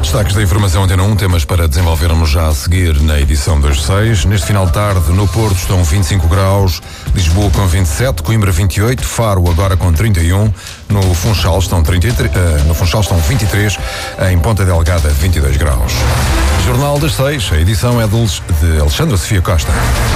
Destaques da informação Antena 1, temas para desenvolvermos já a seguir na edição das 6. Neste final de tarde, no Porto estão 25 graus, Lisboa com 27, Coimbra 28, Faro agora com 31, no Funchal estão 23, em Ponta Delgada 22 graus. Jornal das 6, a edição é de Alexandra Sofia Costa.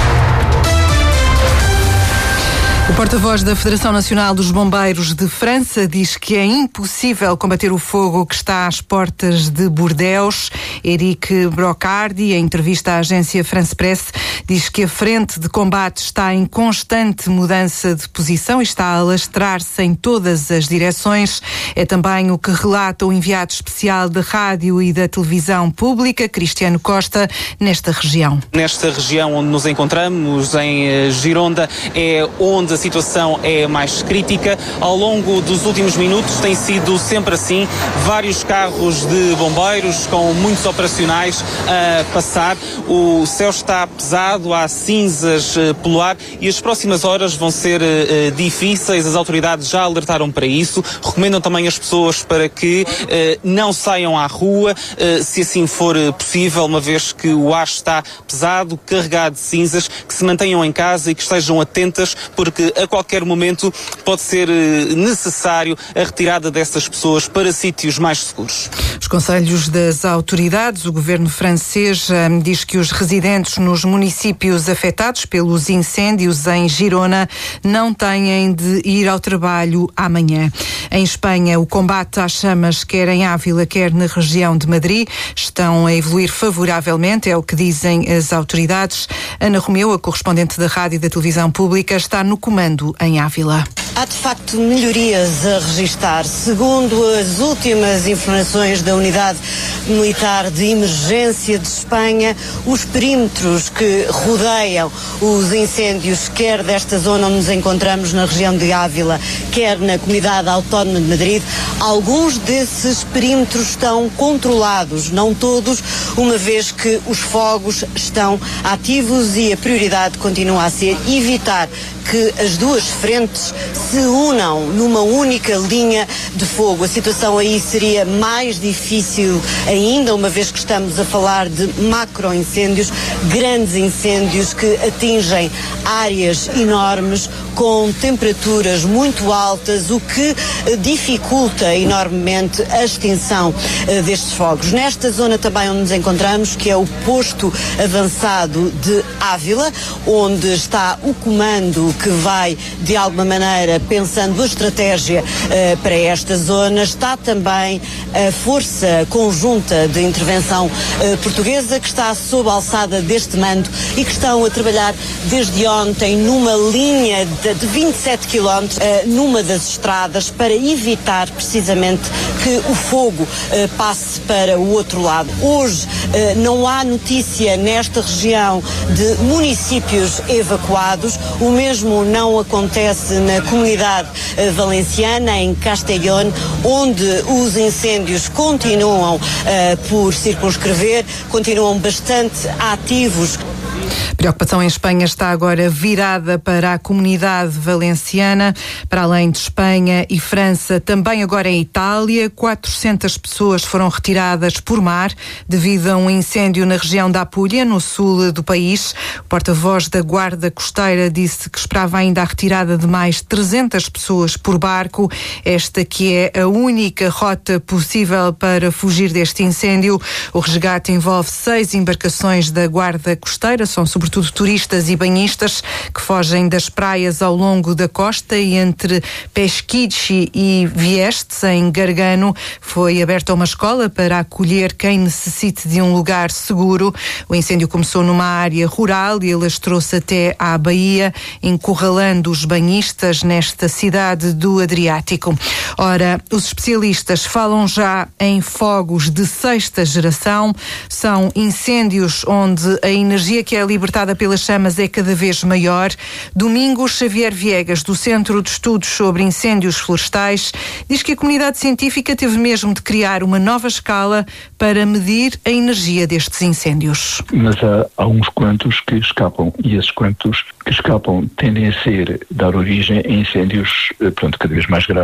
O porta-voz da Federação Nacional dos Bombeiros de França diz que é impossível combater o fogo que está às portas de Bordeaux. Éric Brocardi, em entrevista à agência France Presse, diz que a frente de combate está em constante mudança de posição e está a alastrar-se em todas as direções. É também o que relata o enviado especial da rádio e da televisão pública, Cristiano Costa, nesta região. Nesta região onde nos encontramos, em Gironda, é onde a situação é mais crítica. Ao longo dos últimos minutos tem sido sempre assim, vários carros de bombeiros com muitos operacionais a passar. O céu está pesado, há cinzas pelo ar e as próximas horas vão ser difíceis. As autoridades já alertaram para isso, recomendam também as pessoas para que não saiam à rua, se assim for possível, uma vez que o ar está pesado, carregado de cinzas, que se mantenham em casa e que estejam atentas, porque a qualquer momento pode ser necessário a retirada dessas pessoas para sítios mais seguros. Os conselhos das autoridades, o governo francês diz que os residentes nos municípios afetados pelos incêndios em Girona não têm de ir ao trabalho amanhã. Em Espanha, o combate às chamas, quer em Ávila, quer na região de Madrid, estão a evoluir favoravelmente, é o que dizem as autoridades. Ana Romeu, a correspondente da rádio e da televisão pública, está no comando em Ávila. Há de facto melhorias a registar. Segundo as últimas informações da Unidade Militar de Emergência de Espanha, os perímetros que rodeiam os incêndios, quer desta zona onde nos encontramos na região de Ávila, quer na Comunidade Autónoma de Madrid, alguns desses perímetros estão controlados, não todos, uma vez que os fogos estão ativos e a prioridade continua a ser evitar que as duas frentes se unam numa única linha de fogo. A situação aí seria mais difícil ainda, uma vez que estamos a falar de macro-incêndios, grandes incêndios que atingem áreas enormes com temperaturas muito altas, o que dificulta enormemente a extinção destes fogos. Nesta zona também onde nos encontramos, que é o posto avançado de Ávila, onde está o comando que vai, de alguma maneira, pensando a estratégia para esta zona, está também a Força Conjunta de Intervenção Portuguesa, que está sob a alçada deste mando e que estão a trabalhar desde ontem numa linha de 27 quilómetros numa das estradas para evitar precisamente que o fogo passe para o outro lado. Hoje não há notícia nesta região de municípios evacuados, o mesmo não acontece na Comunidade Valenciana, em Castellón, onde os incêndios continuam por circunscrever, continuam bastante ativos. A preocupação em Espanha está agora virada para a Comunidade Valenciana, para além de Espanha e França, também agora em Itália. 400 pessoas foram retiradas por mar devido a um incêndio na região da Apúlia, no sul do país. O porta-voz da Guarda Costeira disse que esperava ainda a retirada de mais 300 pessoas por barco. Esta que é a única rota possível para fugir deste incêndio. O resgate envolve 6 embarcações da Guarda Costeira, são sobretudo turistas e banhistas que fogem das praias ao longo da costa, e entre Peschici e Vieste, em Gargano, foi aberta uma escola para acolher quem necessite de um lugar seguro. O incêndio começou numa área rural e alastrou-se até à Baía, encurralando os banhistas nesta cidade do Adriático. Ora, os especialistas falam já em fogos de 6ª geração. São incêndios onde a energia que é libertada pelas chamas é cada vez maior. Domingos Xavier Viegas, do Centro de Estudos sobre Incêndios Florestais, diz que a comunidade científica teve mesmo de criar uma nova escala para medir a energia destes incêndios. Mas há uns quantos que escapam, e esses quantos que escapam tendem a dar origem a incêndios, cada vez mais graves.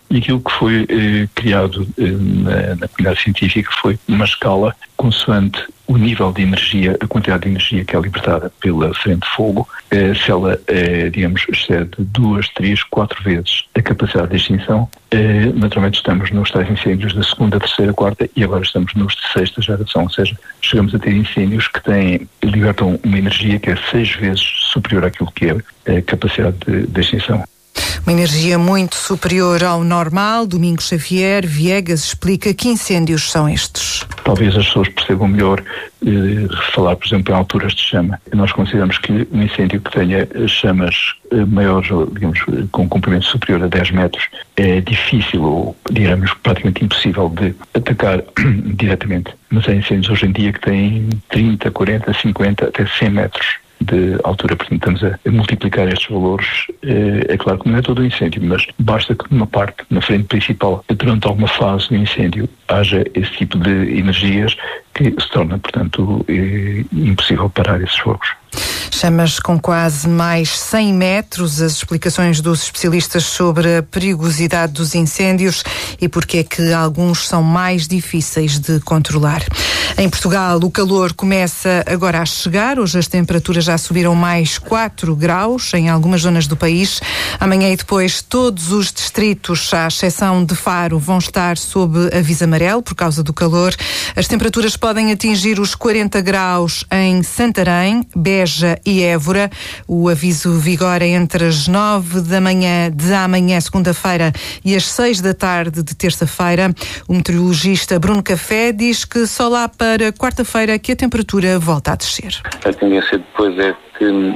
E aquilo que foi criado na comunidade científica foi uma escala consoante o nível de energia, a quantidade de energia que é libertada pela frente de fogo, se ela, digamos, excede 2, 3, 4 vezes a capacidade de extinção, naturalmente estamos nos tais incêndios da segunda, terceira, quarta e agora estamos nos de sexta geração, ou seja, chegamos a ter incêndios que libertam uma energia que é 6 vezes superior àquilo que é a capacidade de extinção. Uma energia muito superior ao normal. Domingos Xavier Viegas explica que incêndios são estes. Talvez as pessoas percebam melhor falar, por exemplo, em alturas de chama. Nós consideramos que um incêndio que tenha chamas maiores, digamos, com um comprimento superior a 10 metros, é difícil ou, digamos, praticamente impossível de atacar diretamente. Mas há incêndios hoje em dia que têm 30, 40, 50, até 100 metros de altura, portanto estamos a multiplicar estes valores. É claro que não é todo um incêndio, mas basta que numa parte, na frente principal, durante alguma fase do incêndio, haja esse tipo de energias que se torna, portanto, impossível parar esses fogos. Chamas com quase mais 100 metros, as explicações dos especialistas sobre a perigosidade dos incêndios e porque é que alguns são mais difíceis de controlar. Em Portugal, o calor começa agora a chegar. Hoje as temperaturas já subiram mais 4 graus em algumas zonas do país. Amanhã e depois todos os distritos, à exceção de Faro, vão estar sob aviso amarelo por causa do calor. As temperaturas podem atingir os 40 graus em Santarém, Beja e Évora. O aviso vigora entre as 9 da manhã de amanhã, segunda-feira, e as 6 da tarde de terça-feira. O meteorologista Bruno Café diz que só lá para quarta-feira que a temperatura volta a descer. A tendência depois é que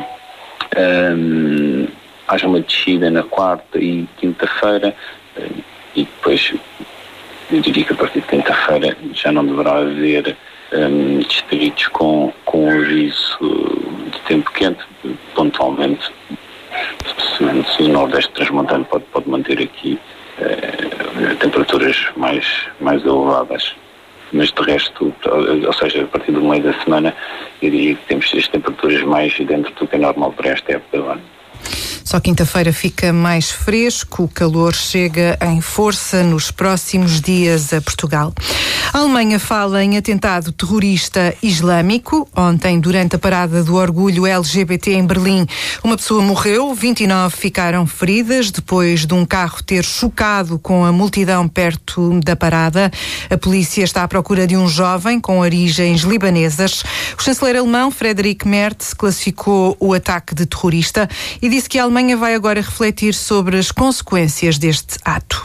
haja uma descida na quarta e quinta-feira e depois eu diria que a partir de quinta-feira já não deverá haver distritos com aviso de tempo quente. Pontualmente, se o Nordeste Transmontano pode manter aqui temperaturas mais elevadas. Mas de resto, ou seja, a partir do meio da semana, eu diria que temos as temperaturas mais dentro do que é normal para esta época do ano. Só quinta-feira fica mais fresco, o calor chega em força nos próximos dias a Portugal. A Alemanha fala em atentado terrorista islâmico. Ontem, durante a parada do orgulho LGBT em Berlim, uma pessoa morreu, 29 ficaram feridas depois de um carro ter chocado com a multidão perto da parada. A polícia está à procura de um jovem com origens libanesas. O chanceler alemão, Friedrich Merz, classificou o ataque de terrorista e disse que a Alemanha vai agora refletir sobre as consequências deste ato.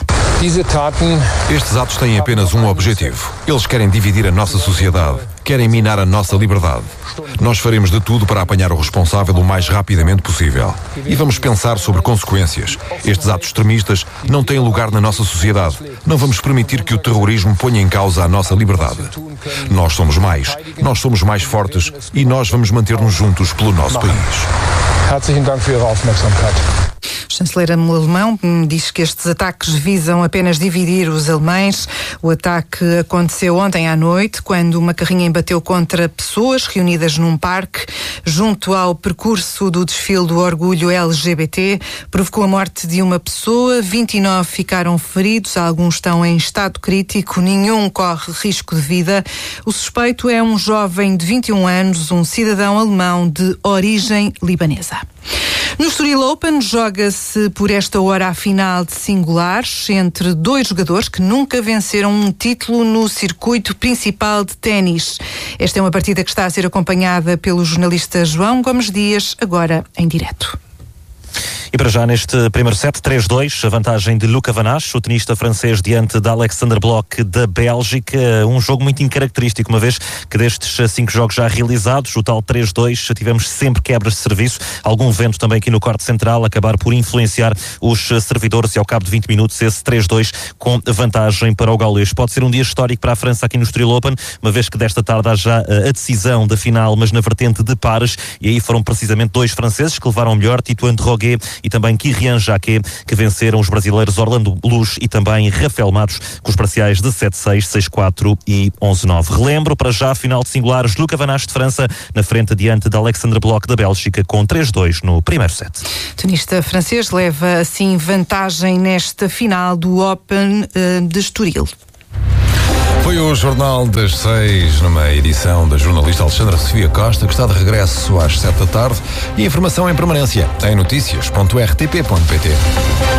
Estes atos têm apenas um objetivo. Eles querem dividir a nossa sociedade, querem minar a nossa liberdade. Nós faremos de tudo para apanhar o responsável o mais rapidamente possível. E vamos pensar sobre consequências. Estes atos extremistas não têm lugar na nossa sociedade. Não vamos permitir que o terrorismo ponha em causa a nossa liberdade. Nós somos mais fortes e nós vamos manter-nos juntos pelo nosso país. Herzlichen Dank für Ihre Aufmerksamkeit. O chanceler alemão diz que estes ataques visam apenas dividir os alemães. O ataque aconteceu ontem à noite, quando uma carrinha embateu contra pessoas reunidas num parque junto ao percurso do desfile do orgulho LGBT. Provocou a morte de uma pessoa, 29 ficaram feridos, alguns estão em estado crítico, nenhum corre risco de vida. O suspeito é um jovem de 21 anos, um cidadão alemão de origem libanesa. No Estoril Open joga-se por esta hora a final de singulares entre dois jogadores que nunca venceram um título no circuito principal de ténis. Esta é uma partida que está a ser acompanhada pelo jornalista João Gomes Dias, agora em direto. E para já neste primeiro set, 3-2, a vantagem de Luca Van Assche, o tenista francês diante de Alexander Bloch da Bélgica. Um jogo muito incaracterístico, uma vez que destes 5 jogos já realizados, o tal 3-2, tivemos sempre quebras de serviço, algum vento também aqui no corte central, acabar por influenciar os servidores e ao cabo de 20 minutos esse 3-2 com vantagem para o gaulês. Pode ser um dia histórico para a França aqui no Estoril Open, uma vez que desta tarde há já a decisão da final, mas na vertente de pares, e aí foram precisamente 2 franceses que levaram melhor, Tito Androghet Piguet e também Kirian Jacquet, que venceram os brasileiros Orlando Luz e também Rafael Matos, com os parciais de 7-6, 6-4 e 11-9. Relembro, para já, final de singulares, Luca Van Assche de França, na frente diante de Alexander Bloch da Bélgica, com 3-2 no primeiro set. O tenista francês leva assim vantagem nesta final do Open de Estoril. Foi o Jornal das 6, numa edição da jornalista Alexandra Sofia Costa, que está de regresso às 7 da tarde, e a informação em permanência em notícias.rtp.pt.